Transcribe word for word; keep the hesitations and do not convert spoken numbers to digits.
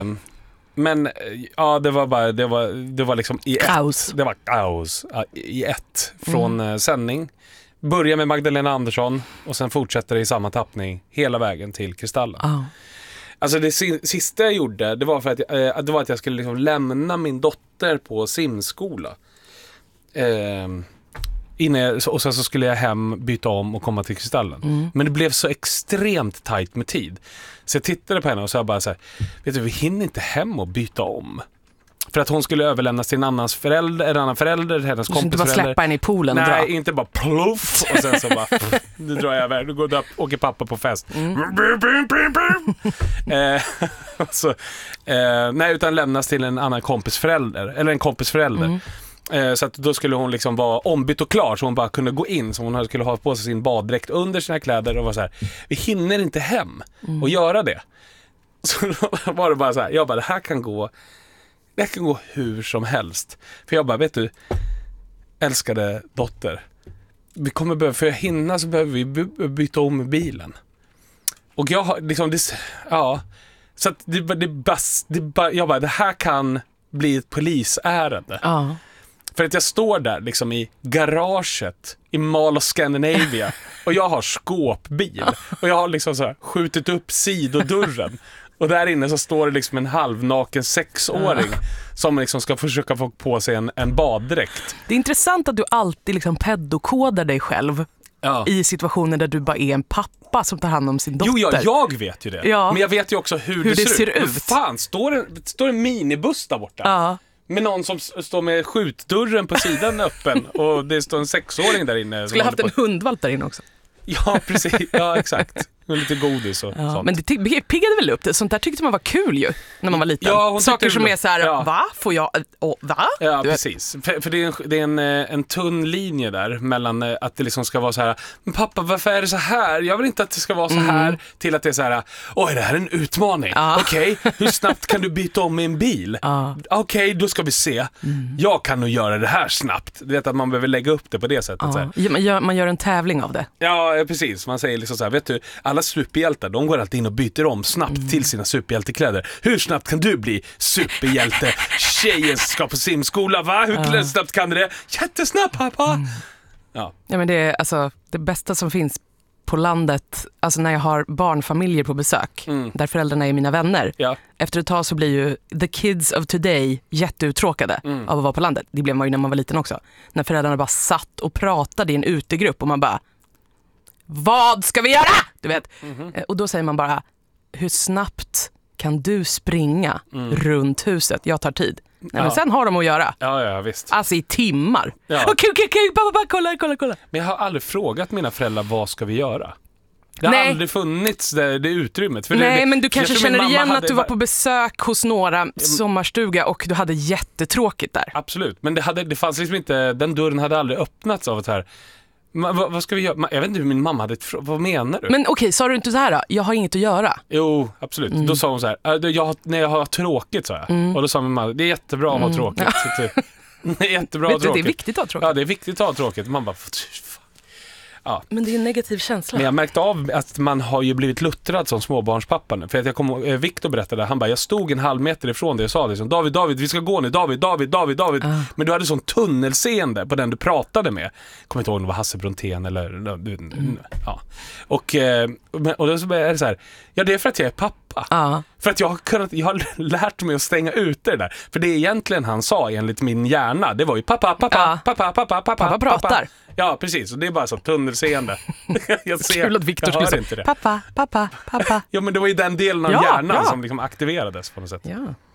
Men ja, det var bara det var det var liksom i kaos. ett. Det var kaos i ett från mm. sändning. Börja med Magdalena Andersson och sen fortsätter det i samma tappning hela vägen till Kristallen. Oh. Alltså det sista jag gjorde, det var för att jag, det var att jag skulle liksom lämna min dotter på simskola. Eh, inne, och sen så skulle jag hem, byta om och komma till Kristallen. Mm. Men det blev så extremt tajt med tid. Så jag tittade på henne och så jag bara så här, vet du, vi hinner inte hem och byta om. För att hon skulle överlämnas till en annans förälder, en annan förälder, hennes kompis inte bara förälder. Släppa henne i poolen och Nej, dra. inte bara pluff och sen så bara nu drar jag iväg, nu går upp, åker pappa på fest. Mm. eh, så, eh, nej, utan lämnas till en annan kompis förälder eller en kompis förälder. Mm. Eh, så att då skulle hon liksom vara ombytt och klar så hon bara kunde gå in, så hon skulle ha på sig sin baddräkt under sina kläder och var så här, vi hinner inte hem mm. och göra det. Så då var det bara så här, jag bara, det här kan gå Det kan gå hur som helst. För jag bara, vet du, älskade dotter, vi kommer behöva, för att hinna så behöver vi by- byta om bilen. Och jag har liksom, det, ja, så att det, det, bas, det, det, jag bara, det här kan bli ett polisärende. Ja. För att jag står där liksom i garaget i Mall of Scandinavia och jag har skåpbil och jag har liksom så här skjutit upp sidodörren. Och där inne så står det liksom en halvnaken sexåring ja. som liksom ska försöka få på sig en, en baddräkt. Det är intressant att du alltid liksom pedokodar dig själv ja. i situationer där du bara är en pappa som tar hand om sin dotter. Jo, ja, jag vet ju det. Ja. Men jag vet ju också hur, hur det, det ser, ser ut. ut. Men fan, står det, står en minibuss där borta? Ja. Med någon som står med skjutdörren på sidan öppen och det står en sexåring där inne. Skulle haft på... en hundvalp där inne också. Ja, precis. Ja, exakt. Och lite godis och ja, sånt. Men det t- piggade väl upp det. Sånt där tyckte man var kul ju när man var liten. Ja, saker som är så här, ja. va? Får jag? Oh, va? Ja, precis. För, för det är, en, det är en, en tunn linje där mellan att det liksom ska vara så här, men pappa, varför är det så här? Jag vill inte att det ska vara så här. Mm. Till att det är så här, oj, det här är en utmaning. Ja. Okej, okay, hur snabbt kan du byta om en bil? Ja. Okej, okay, då ska vi se. Mm. Jag kan nog göra det här snabbt. Det är att man behöver lägga upp det på det sättet. Ja. Så här. Ja, man, gör, man gör en tävling av det. Ja, precis. Man säger liksom så här, vet du, alla superhjältar, de går alltid in och byter om snabbt mm. till sina superhjältekläder. Hur snabbt kan du bli superhjälte? Tjejen ska på simskola, va? Hur ja. snabbt kan du det? Jättesnabbt, pappa! Mm. Ja. Ja, men det är alltså det bästa som finns på landet, alltså när jag har barnfamiljer på besök, mm. där föräldrarna är mina vänner. Ja. Efter ett tag så blir ju the kids of today jätteuttråkade mm. av att vara på landet. Det blev man ju när man var liten också. När föräldrarna bara satt och pratade i en utegrupp och man bara, vad ska vi göra? Du vet. Mm-hmm. Och då säger man bara, hur snabbt kan du springa mm. runt huset? Jag tar tid. Nej, ja. Men sen har de att göra. Ja, ja, visst. Alltså i timmar. Ja. Okej, okej, okej, pappa, kolla, kolla, kolla. Men jag har aldrig frågat mina föräldrar, vad ska vi göra? Det har Nej. aldrig funnits det, det utrymmet. För Nej, det, men du kanske känner igen hade... att du var på besök hos några sommarstuga och du hade jättetråkigt där. Absolut, men det, hade, det fanns liksom inte, den dörren hade aldrig öppnats av ett här. Ma, vad, vad ska vi göra? Jag vet inte hur min mamma hade, vad menar du? Men okej, okay, sa du inte så här då? Jag har inget att göra. Jo, absolut. Mm. Då sa hon så här, jag har, när jag har tråkigt, sa jag. Mm. Och då sa min mamma, det är jättebra att ha tråkigt. Mm. Det är jättebra att ha tråkigt. Det är viktigt att ha tråkigt. Ja, det är viktigt att ha tråkigt. Man bara, ja. Men det är en negativ känsla. Men jag märkte av att man har ju blivit luttrad som småbarnspappa nu. För att jag kom, eh, Victor berättade, han bara, jag stod en halv meter ifrån det och sa liksom, David, David, vi ska gå nu, David, David, David, David. Uh. Men du hade sån tunnelseende på den du pratade med. Jag kommer inte ihåg om det var Hasse Brontén eller mm. ja. Och, eh, och då så är det så här, ja, det är för att jag är pappa. Uh. För att jag har, kunnat, jag har lärt mig att stänga ute det där. För det egentligen han sa enligt min hjärna, det var ju pappa, pappa, uh. pappa, pappa, pappa, pappa, pappa pratar. Pappa. Ja, precis. Och det är bara så tunnelseende. Jag ser, kul att Victor skulle säga, pappa, pappa, pappa. Ja, men det var ju den delen av ja, hjärnan ja. som liksom aktiverades på något sätt. Ja.